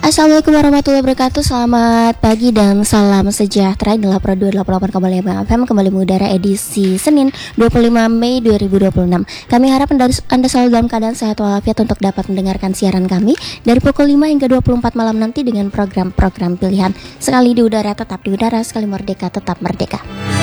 Assalamualaikum warahmatullahi wabarakatuh. Selamat pagi dan salam sejahtera. Inilah Pro 288,5 FM kembali mengudara edisi Senin 25 Mei 2026. Kami harap Anda selalu dalam keadaan sehat walafiat untuk dapat mendengarkan siaran kami dari pukul 5 hingga 24 malam nanti dengan program-program pilihan. Sekali di udara tetap di udara, sekali merdeka tetap merdeka.